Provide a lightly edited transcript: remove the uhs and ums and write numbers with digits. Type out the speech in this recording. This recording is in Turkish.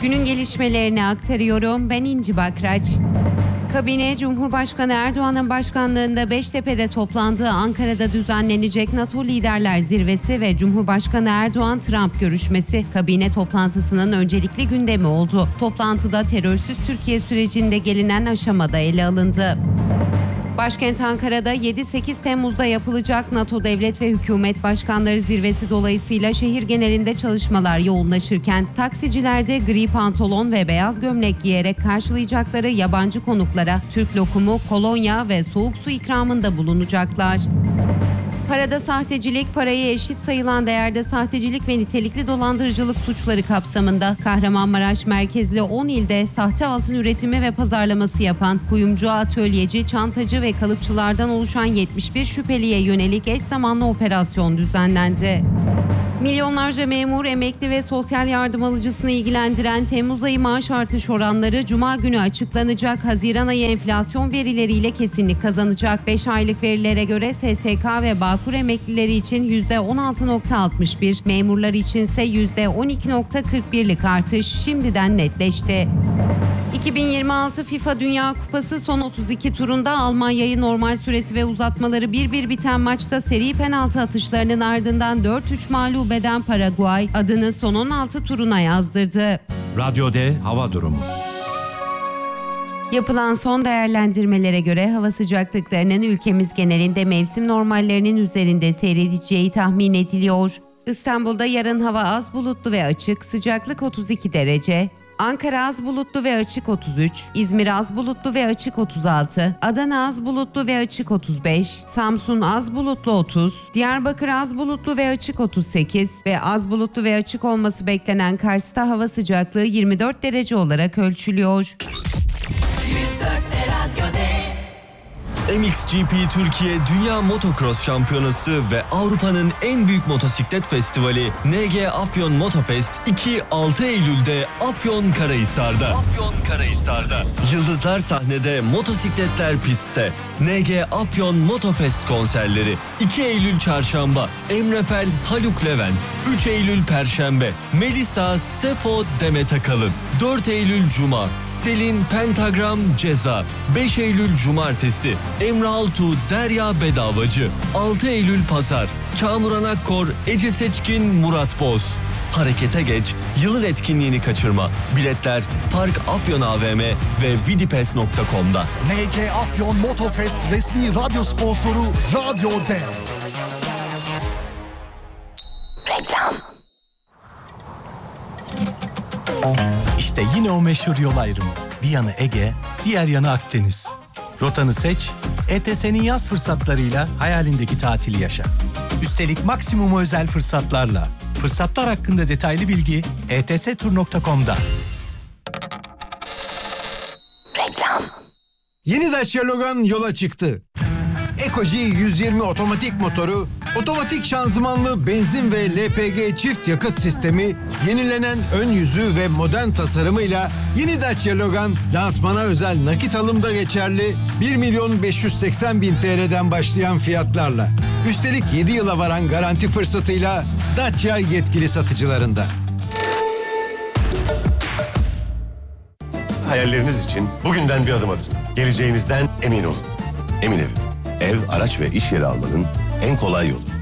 Günün gelişmelerini aktarıyorum. Ben İnci Bakraç. Kabine, Cumhurbaşkanı Erdoğan'ın başkanlığında Beştepe'de toplandığı Ankara'da düzenlenecek NATO Liderler Zirvesi ve Cumhurbaşkanı Erdoğan-Trump görüşmesi kabine toplantısının öncelikli gündemi oldu. Toplantıda terörsüz Türkiye sürecinde gelinen aşamada ele alındı. Başkent Ankara'da 7-8 Temmuz'da yapılacak NATO Devlet ve Hükümet Başkanları Zirvesi dolayısıyla şehir genelinde çalışmalar yoğunlaşırken taksicilerde gri pantolon ve beyaz gömlek giyerek karşılayacakları yabancı konuklara Türk lokumu, kolonya ve soğuk su ikramında bulunacaklar. Parada sahtecilik, parayı eşit sayılan değerde sahtecilik ve nitelikli dolandırıcılık suçları kapsamında Kahramanmaraş merkezli 10 ilde sahte altın üretimi ve pazarlaması yapan kuyumcu, atölyeci, çantacı ve kalıpçılardan oluşan 71 şüpheliye yönelik eş zamanlı operasyon düzenlendi. Milyonlarca memur, emekli ve sosyal yardım alıcısını ilgilendiren Temmuz ayı maaş artış oranları Cuma günü açıklanacak. Haziran ayı enflasyon verileriyle kesinlik kazanacak. 5 aylık verilere göre SSK ve Bağkur emeklileri için %16.61, memurlar içinse %12.41'lik artış şimdiden netleşti. 2026 FIFA Dünya Kupası son 32 turunda Almanya'yı normal süresi ve uzatmaları 1-1 biten maçta seri penaltı atışlarının ardından 4-3 mağlup eden Paraguay adını son 16 turuna yazdırdı. Radyo D hava durumu. Yapılan son değerlendirmelere göre hava sıcaklıklarının ülkemiz genelinde mevsim normallerinin üzerinde seyredeceği tahmin ediliyor. İstanbul'da yarın hava az bulutlu ve açık, sıcaklık 32 derece. Ankara az bulutlu ve açık 33, İzmir az bulutlu ve açık 36, Adana az bulutlu ve açık 35, Samsun az bulutlu 30, Diyarbakır az bulutlu ve açık 38 ve az bulutlu ve açık olması beklenen Kars'ta hava sıcaklığı 24 derece olarak ölçülüyor. MXGP Türkiye Dünya Motocross Şampiyonası ve Avrupa'nın en büyük motosiklet festivali NG Afyon Motofest 2-6 Eylül'de Afyonkarahisar'da. Yıldızlar sahnede, motosikletler pistte. NG Afyon Motofest konserleri 2 Eylül Çarşamba Emre Fel, Haluk Levent. 3 Eylül Perşembe Melisa, Sefo, Demet Akalın. 4 Eylül Cuma Selin, Pentagram, Ceza. 5 Eylül Cumartesi Emre Altuğ, Derya Bedavacı. 6 Eylül Pazar Kamuran Akkor, Ece Seçkin, Murat Boz. Harekete geç, yılın etkinliğini kaçırma. Biletler Park Afyon AVM ve vidipes.com'da. NG Afyon Motofest resmi radyo sponsoru Radyo D. Reklam. İşte yine o meşhur yol ayrımı. Bir yanı Ege, diğer yanı Akdeniz. Rotanı seç, ETS'nin yaz fırsatlarıyla hayalindeki tatili yaşa. Üstelik maksimum özel fırsatlarla. Fırsatlar hakkında detaylı bilgi etstur.com'da. Reklam. Yeni Dacia Logan yola çıktı. Ecoji 120 otomatik motoru, otomatik şanzımanlı benzin ve LPG çift yakıt sistemi, yenilenen ön yüzü ve modern tasarımıyla yeni Dacia Logan lansmana özel nakit alımda geçerli 1.580.000 TL'den başlayan fiyatlarla. Üstelik 7 yıla varan garanti fırsatıyla Dacia yetkili satıcılarında. Hayalleriniz için bugünden bir adım atın. Geleceğinizden emin olun. Emin Ev. Ev, araç ve iş yeri almanın en kolay yolu.